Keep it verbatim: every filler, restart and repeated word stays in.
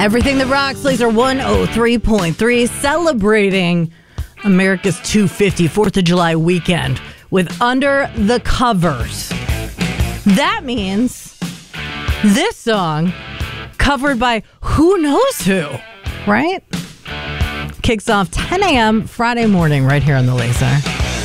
Everything that rocks, Laser one oh three point three, celebrating America's two hundred fiftieth fourth of July weekend with Under the Covers. That means this song, covered by who knows who, right? Kicks off ten a.m. Friday morning right here on The Laser.